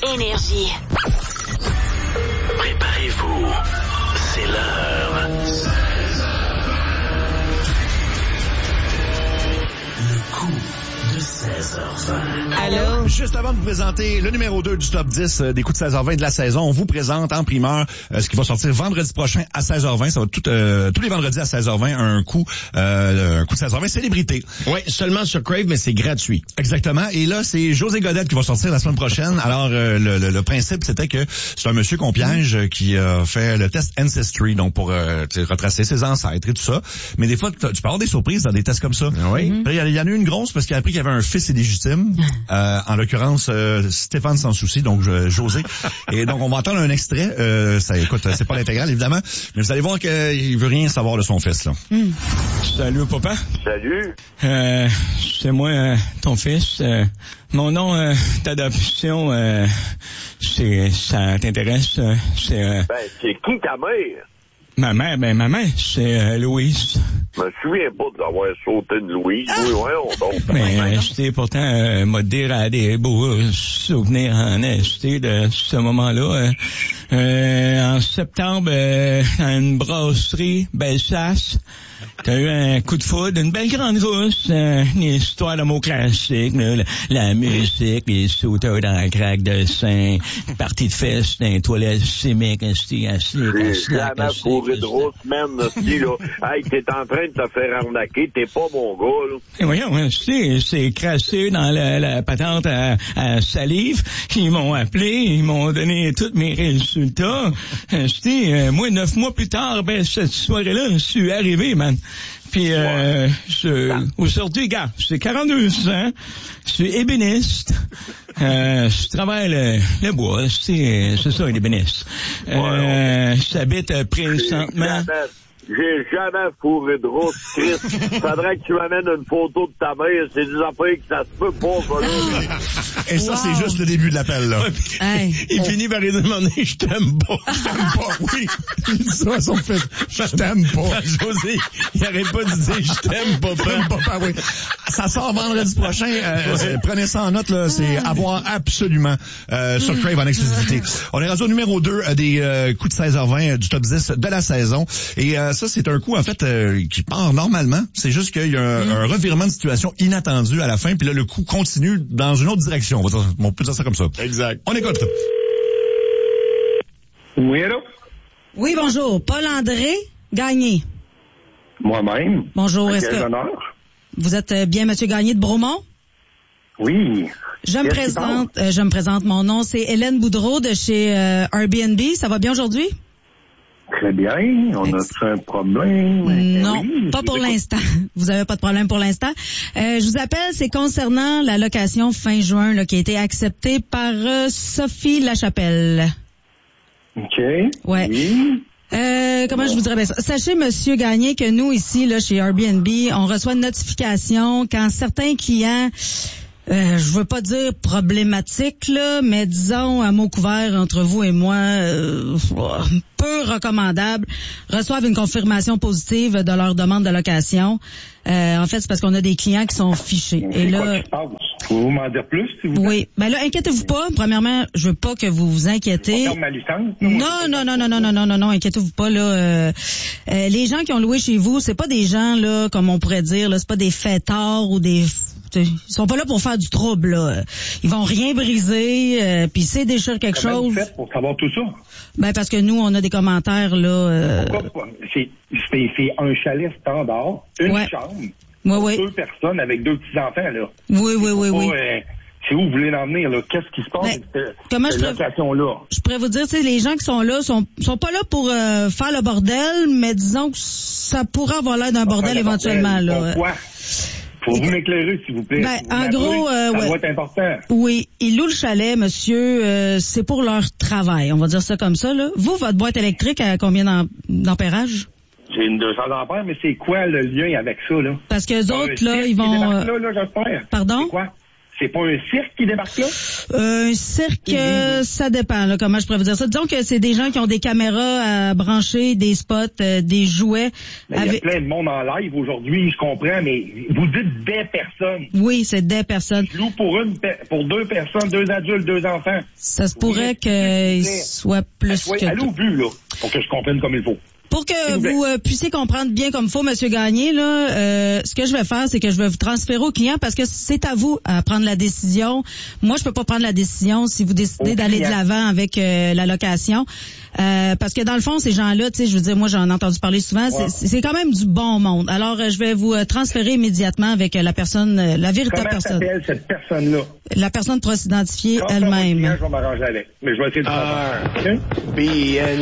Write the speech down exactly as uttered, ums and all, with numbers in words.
Énergie. Préparez-vous, c'est l'heure. Le coup de seize heures vingt. Allô? Juste avant de vous présenter le numéro deux du top dix euh, des coups de seize heures vingt de la saison, on vous présente en primeur euh, ce qui va sortir vendredi prochain à seize heures vingt. Ça va tout, euh, tous les vendredis à seize heures vingt, un coup, euh, un coup de seize heures vingt célébrité. Oui, seulement sur Crave, mais c'est gratuit. Exactement. Et là, c'est José Godette qui va sortir la semaine prochaine. Alors, euh, le, le, le principe, c'était que c'est un monsieur qu'on piège euh, qui a fait le test Ancestry, donc pour euh, retracer ses ancêtres et tout ça. Mais des fois, tu peux avoir des surprises dans des tests comme ça. Oui. Il y, y en a eu une grosse parce qu'il a appris qu'il y avait un fils illégitime, euh, en l'occurrence euh, Stéphane Sans Souci, donc euh, José. Et donc, on va entendre un extrait. Euh, ça, écoute, c'est pas l'intégrale, évidemment, mais vous allez voir qu'il veut rien savoir de son fils, là. Mm. Salut, papa. Salut. Euh, c'est moi, euh, ton fils. Euh, mon nom euh, d'adoption, euh, c'est, ça t'intéresse? Euh, c'est... Euh, Ben, c'est qui ta mère? ma mère, ben ma mère, c'est euh, Louise. Je me souviens pas d'avoir sauté une Louise. Oui, voyons donc. Mais euh, c'était pourtant euh, m'a dire à des beaux souvenirs en esti de ce moment-là. Euh, euh, en septembre, euh, dans une brasserie, Belsace, t'as eu un coup de foudre, une belle grande rousse, euh, une histoire de mots classiques, là, la, la musique, les sauteurs dans la craque de sein, une partie de fesses dans les toilettes chimiques, esti, assis, J'ai jamais fourré de rousse, même, si, là. Hey, t'es en train de te faire arnaquer, t'es pas mon gars, là. Et voyons, c'est, c'est crassé dans la, la patente à, à salive. Ils m'ont appelé, ils m'ont donné tous mes résultats. C'était, euh, moi, neuf mois plus tard, ben, cette soirée-là, je suis arrivé, man. Puis, euh, je, aujourd'hui, gars, j'ai quarante-deux ans, je suis ébéniste, euh, je travaille le, le bois, c'est, c'est ça, l'ébéniste. Euh, j'habite euh, présentement... J'ai jamais fourré de rousse, Chris. Faudrait que tu m'amènes une photo de ta mère. C'est des affaires que ça se peut pas, ça, là. Et ça, wow. C'est juste le début de l'appel, là. Hey. Il finit par lui demander, je t'aime pas. Je t'aime pas, oui. Il dit ça à son fils. Je t'aime pas. José, il arrête pas de dire, je t'aime, papa. Papa, oui. Ça sort vendredi prochain. Euh, ouais. Prenez ça en note, là. C'est à voir absolument, euh, sur Crave en exclusivité. On est rendu au numéro deux euh, des euh, coups de seize heures vingt euh, du top dix de la saison. Et, euh, ça, c'est un coup, en fait, euh, qui part normalement. C'est juste qu'il y a un, mm. un revirement de situation inattendu à la fin, puis là, le coup continue dans une autre direction. On, va dire, on peut dire ça comme ça. Exact. On écoute. Oui, allô? Oui, bonjour. Paul-André Gagné. Moi-même. Bonjour. À Est-ce quel que honneur? Vous êtes bien Monsieur Gagné de Bromont? Oui. Je me Qu'est-ce présente, euh, je me présente. Mon nom, c'est Hélène Boudreau de chez euh, Airbnb. Ça va bien aujourd'hui? Très bien. On a un problème? Non, oui, pas pour l'instant. Vous avez pas de problème pour l'instant. Euh, je vous appelle, c'est concernant la location fin juin là, qui a été acceptée par euh, Sophie Lachapelle. OK. Ouais. Oui. Euh, comment je vous dirais bien ça? Sachez, Monsieur Gagné, que nous, ici, là, chez Airbnb, on reçoit une notification quand certains clients... Euh, je veux pas dire problématique, là, mais disons, à mot couvert entre vous et moi, euh, peu recommandable, reçoivent une confirmation positive de leur demande de location. Euh, en fait, c'est parce qu'on a des clients qui sont fichés. C'est et quoi là, qui se passe? Pouvez-vous m'en dire plus, s'il vous plaît? Oui. Ben là, inquiétez-vous pas. Premièrement, je veux pas que vous vous inquiétez. On ma licence? Non, non, non, non, non, non, non, non, non, inquiétez-vous pas, là. Euh, euh, les gens qui ont loué chez vous, c'est pas des gens, là, comme on pourrait dire, là, c'est pas des fêtards ou des... Ils sont pas là pour faire du trouble, là. Ils vont rien briser, euh, puis c'est déjà quelque Comment chose. vous faites pour savoir tout ça? Ben parce que nous, on a des commentaires, là. Euh... Pourquoi pas? C'est, c'est, c'est un chalet standard, une ouais. chambre, ouais, ouais. deux personnes avec deux petits-enfants, là. Oui, oui, oui, oui. Pas, euh, c'est où vous voulez l'emmener, là? Qu'est-ce qui se passe ben, avec cette, comment cette je location-là? Je pourrais vous dire, tu sais, les gens qui sont là sont sont pas là pour euh, faire le bordel, mais disons que ça pourrait avoir l'air d'un bordel éventuellement, bordel. là. Pourquoi? Faut-vous m'éclairer, s'il vous plaît? Ben, vous en gros, euh, ça ouais. doit être important. Oui, ils louent le chalet, monsieur. Euh, c'est pour leur travail, on va dire ça comme ça, là. Vous, votre boîte électrique, à combien d'am- d'ampérage? J'ai une deux cents ampères, mais c'est quoi le lien avec ça, là? Parce que les autres, euh, là, c'est ils vont... Là, euh... là, j'espère. Pardon? C'est quoi? C'est pas un cirque qui débarque là? Euh, un cirque, euh, ça dépend, là, comment je pourrais vous dire ça. Disons que c'est des gens qui ont des caméras à brancher, des spots, euh, des jouets. Mais il y a avec... plein de monde en live aujourd'hui, je comprends, mais vous dites des personnes. Oui, c'est des personnes. Je loue pour une, pe- pour deux personnes, deux adultes, deux enfants. Ça se pourrait qu'il soit plus Oui, que... allez au but, là, pour que je comprenne comme il faut. Pour que vous euh, puissiez comprendre bien comme faut, Monsieur Gagné, là, euh, ce que je vais faire, c'est que je vais vous transférer au client parce que c'est à vous à prendre la décision. Moi, je peux pas prendre la décision si vous décidez Au d'aller de client. l'avant avec euh, la location. Euh, parce que dans le fond, ces gens-là, tu sais, je veux dire, moi, j'en ai entendu parler souvent, Ouais. c'est, c'est quand même du bon monde. Alors, euh, je vais vous euh, transférer immédiatement avec euh, la personne, euh, la véritable Comment personne. s'appelle cette personne-là? La personne pourra s'identifier Quand ça va être client, elle-même. je vais m'arranger avec. Mais je vais essayer de Ah. savoir. OK? B N